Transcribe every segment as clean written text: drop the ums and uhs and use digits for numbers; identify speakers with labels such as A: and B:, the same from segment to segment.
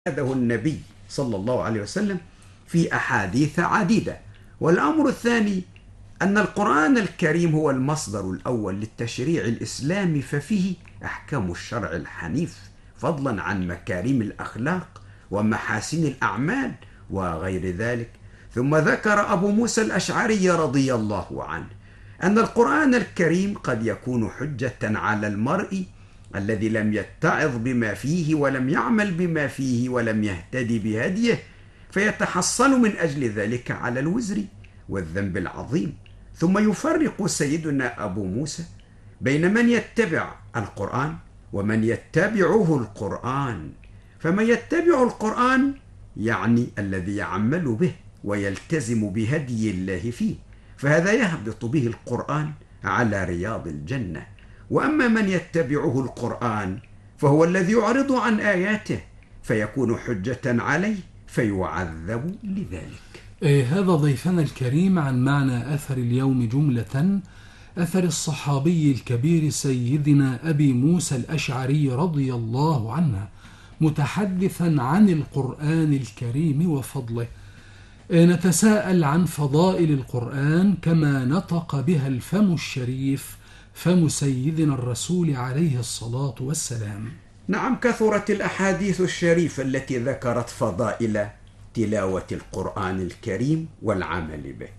A: أخذه النبي صلى الله عليه وسلم في أحاديث عديدة. والأمر الثاني أن القرآن الكريم هو المصدر الأول للتشريع الإسلامي، ففيه أحكام الشرع الحنيف فضلا عن مكارم الأخلاق ومحاسن الأعمال وغير ذلك. ثم ذكر أبو موسى الأشعري رضي الله عنه أن القرآن الكريم قد يكون حجة على المرء الذي لم يتعظ بما فيه ولم يعمل بما فيه ولم يهتدي بهديه، فيتحصل من أجل ذلك على الوزر والذنب العظيم. ثم يفرق سيدنا أبو موسى بين من يتبع القرآن ومن يتبعه القرآن. فمن يتبع القرآن يعني الذي يعمل به ويلتزم بهدي الله فيه، فهذا يهبط به القرآن على رياض الجنة. وأما من يتبعه القرآن فهو الذي يعرض عن آياته فيكون حجة عليه فيعذب لذلك.
B: هذا ضيفنا الكريم عن معنى أثر اليوم جملة، أثر الصحابي الكبير سيدنا أبي موسى الأشعري رضي الله عنه، متحدثا عن القرآن الكريم وفضله. نتساءل عن فضائل القرآن كما نطق بها الفم الشريف، فم سيدنا الرسول عليه الصلاة والسلام.
A: نعم، كثرت الأحاديث الشريفة التي ذكرت فضائل تلاوة القرآن الكريم والعمل به.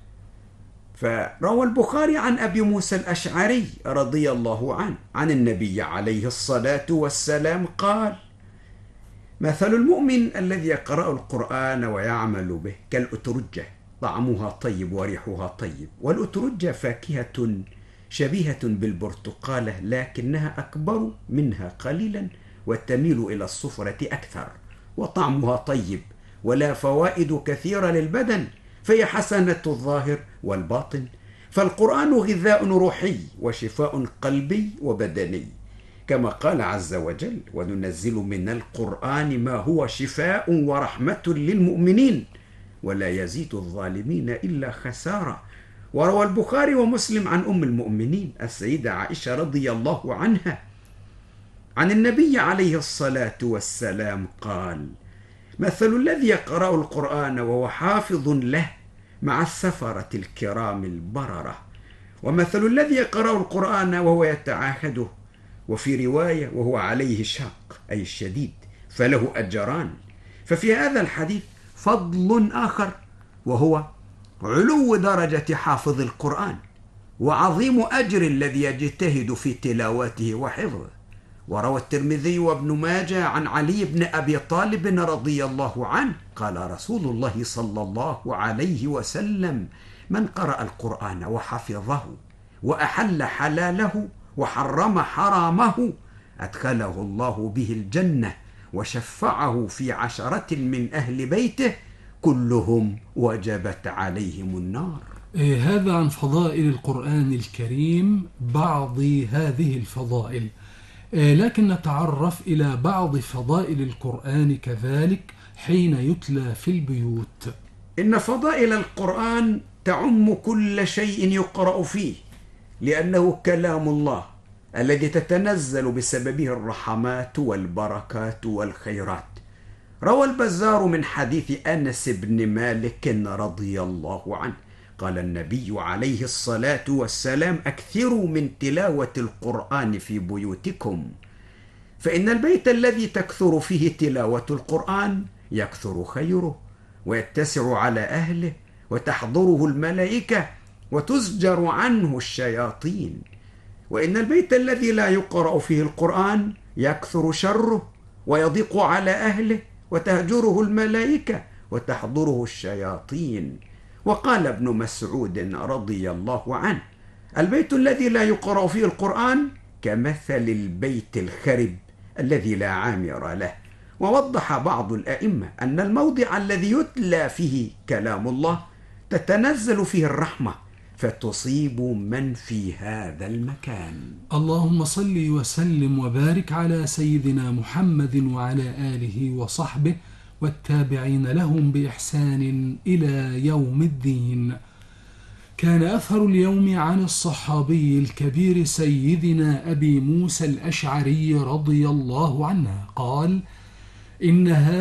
A: فروى البخاري عن أبي موسى الأشعري رضي الله عنه عن النبي عليه الصلاة والسلام قال: مثل المؤمن الذي يقرأ القرآن ويعمل به كالأترجة، طعمها طيب وريحها طيب. والأترجة فاكهة شبيهة بالبرتقالة لكنها أكبر منها قليلا وتميل إلى الصفرة أكثر، وطعمها طيب ولا فوائد كثيرة للبدن، فهي حسنة الظاهر والباطن. فالقرآن غذاء روحي وشفاء قلبي وبدني، كما قال عز وجل: وننزل من القرآن ما هو شفاء ورحمة للمؤمنين ولا يزيد الظالمين إلا خسارة. وروى البخاري ومسلم عن أم المؤمنين السيدة عائشة رضي الله عنها عن النبي عليه الصلاة والسلام قال: مثل الذي يقرأ القرآن وهو حافظ له مع السفرة الكرام البررة، ومثل الذي يقرأ القرآن وهو يتعاهده، وفي رواية وهو عليه شاق أي الشديد، فله أجران. ففي هذا الحديث فضل آخر، وهو علو درجة حافظ القرآن وعظيم أجر الذي يجتهد في تلاوته وحفظه. وروى الترمذي وابن ماجه عن علي بن أبي طالب رضي الله عنه قال رسول الله صلى الله عليه وسلم: من قرأ القرآن وحفظه وأحل حلاله وحرم حرامه أدخله الله به الجنة وشفعه في 10 من أهل بيته كلهم وجبت عليهم النار.
B: هذا عن فضائل القرآن الكريم، بعض هذه الفضائل. لكن نتعرف إلى بعض فضائل القرآن كذلك حين يتلى في البيوت.
A: إن فضائل القرآن تعم كل شيء يقرأ فيه، لأنه كلام الله الذي تتنزل بسببه الرحمات والبركات والخيرات. روى البزار من حديث أنس بن مالك رضي الله عنه قال النبي عليه الصلاة والسلام: أكثروا من تلاوة القرآن في بيوتكم، فإن البيت الذي تكثر فيه تلاوة القرآن يكثر خيره ويتسع على أهله وتحضره الملائكة وتزجر عنه الشياطين. وإن البيت الذي لا يقرأ فيه القرآن يكثر شره ويضيق على أهله وتهجره الملائكة وتحضره الشياطين. وقال ابن مسعود رضي الله عنه: البيت الذي لا يقرأ فيه القرآن كمثل البيت الخرب الذي لا عامر له. ووضح بعض الأئمة أن الموضع الذي يتلى فيه كلام الله تتنزل فيه الرحمة فتصيب من في هذا المكان.
B: اللهم صل وسلم وبارك على سيدنا محمد وعلى آله وصحبه والتابعين لهم بإحسان إلى يوم الدين. كان أثر اليوم عن الصحابي الكبير سيدنا أبي موسى الأشعري رضي الله عنه قال: إنها